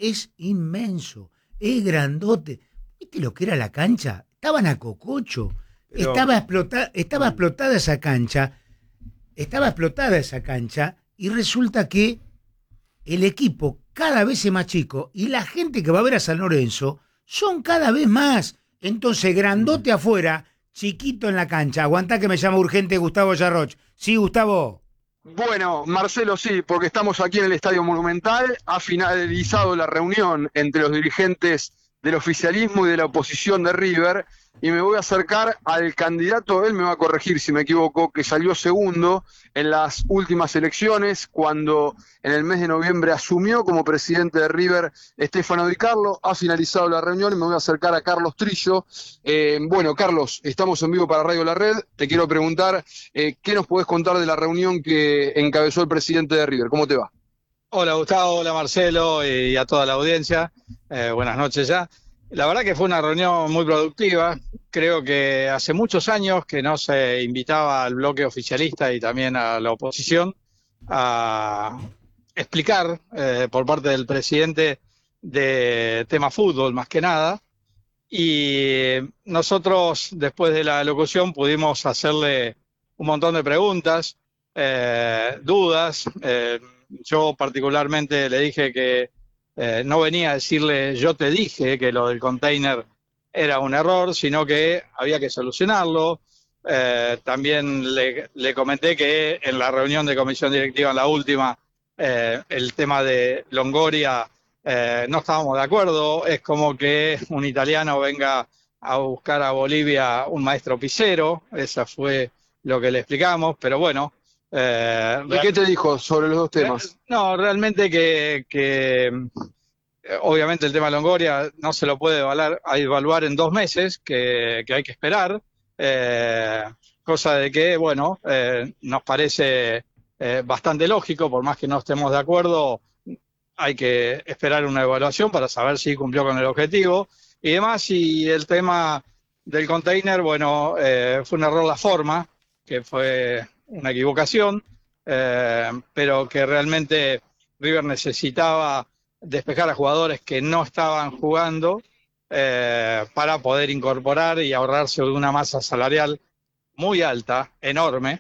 es inmenso, es grandote. ¿Viste lo que era la cancha? Estaban a cococho. Pero, Estaba explotada esa cancha y resulta que el equipo cada vez es más chico y la gente que va a ver a San Lorenzo son cada vez más. Entonces, grandote afuera, chiquito en la cancha. Aguantá que me llama urgente Gustavo Yarroch. Sí, Gustavo. Bueno, Marcelo, sí, porque estamos aquí en el Estadio Monumental. Ha finalizado la reunión entre los dirigentes del oficialismo y de la oposición de River. Y me voy a acercar al candidato, él me va a corregir si me equivoco, que salió segundo en las últimas elecciones, cuando en el mes de noviembre asumió como presidente de River Stefano Di Carlo. Ha finalizado la reunión y me voy a acercar a Carlos Trillo. Bueno, Carlos, estamos en vivo para Radio La Red. Te quiero preguntar, ¿qué nos podés contar de la reunión que encabezó el presidente de River? ¿Cómo te va? hola Gustavo, hola Marcelo y a toda la audiencia. Buenas noches ya. La verdad que fue una reunión muy productiva. Creo que hace muchos años que no se invitaba al bloque oficialista y también a la oposición a explicar por parte del presidente de tema fútbol más que nada. Y nosotros, después de la locución, pudimos hacerle un montón de preguntas, dudas. Yo particularmente le dije que no venía a decirle yo te dije que lo del container era un error, sino que había que solucionarlo. También le comenté que en la reunión de comisión directiva, en la última, el tema de Longoria, no estábamos de acuerdo. Es como que un italiano venga a buscar a Bolivia un maestro pisero. Esa fue lo que le explicamos, pero bueno. ¿Y qué te dijo sobre los dos temas? No, realmente obviamente el tema de Longoria no se lo puede evaluar en 2 meses, que hay que esperar, cosa de que, bueno, nos parece bastante lógico, por más que no estemos de acuerdo, hay que esperar una evaluación para saber si cumplió con el objetivo y demás. Y el tema del container, bueno, fue un error la forma, que fue una equivocación, pero que realmente River necesitaba despejar a jugadores que no estaban jugando para poder incorporar y ahorrarse de una masa salarial muy alta, enorme,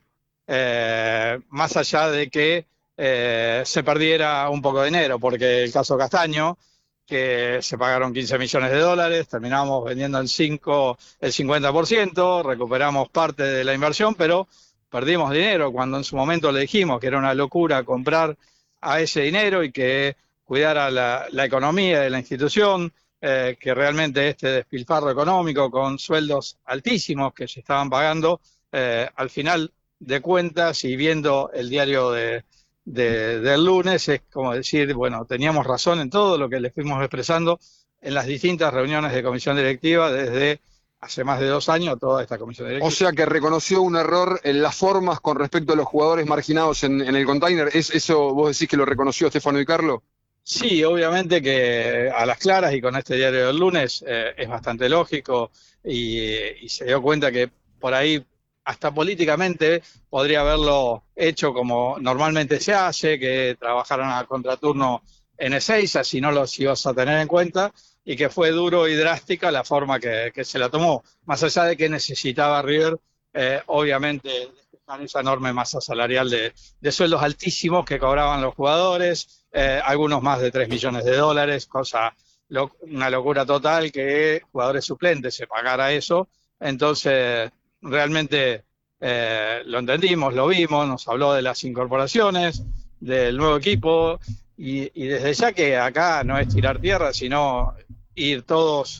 más allá de que se perdiera un poco de dinero, porque el caso Castaño, que se pagaron 15 millones de dólares, terminamos vendiendo el 50%, recuperamos parte de la inversión, pero perdimos dinero cuando en su momento le dijimos que era una locura comprar a ese dinero y que cuidara la economía de la institución, que realmente este despilfarro económico con sueldos altísimos que se estaban pagando, al final de cuentas y viendo el diario del lunes, es como decir, bueno, teníamos razón en todo lo que les fuimos expresando en las distintas reuniones de comisión directiva desde hace más de 2 años toda esta comisión directiva. O sea que reconoció un error en las formas con respecto a los jugadores marginados en el container. ¿Eso vos decís que lo reconoció Stefano Di Carlo? Sí, obviamente que a las claras y con este diario del lunes es bastante lógico y se dio cuenta que por ahí hasta políticamente podría haberlo hecho como normalmente se hace, que trabajaran a contraturno en Ezeiza, si no los ibas a tener en cuenta, y que fue duro y drástica la forma que se la tomó, más allá de que necesitaba River, obviamente, despejar esa enorme masa salarial de sueldos altísimos que cobraban los jugadores, algunos más de 3 millones de dólares, una locura total que jugadores suplentes se pagara eso. Entonces, realmente lo entendimos, lo vimos, nos habló de las incorporaciones, del nuevo equipo, y desde ya que acá no es tirar tierra, sino ir todos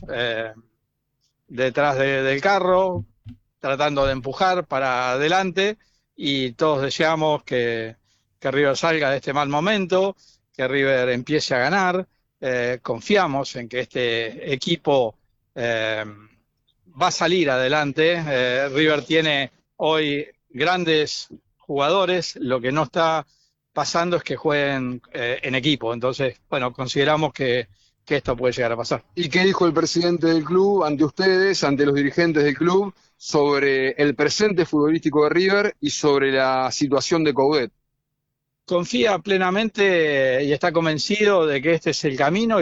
detrás del carro, tratando de empujar para adelante, y todos deseamos que River salga de este mal momento, que River empiece a ganar. Confiamos en que este equipo va a salir adelante. River tiene hoy grandes jugadores, lo que no está pasando es que jueguen en equipo. Entonces, bueno, consideramos que esto puede llegar a pasar. ¿Y qué dijo el presidente del club ante ustedes, ante los dirigentes del club, sobre el presente futbolístico de River y sobre la situación de Coudet? Confía plenamente y está convencido de que este es el camino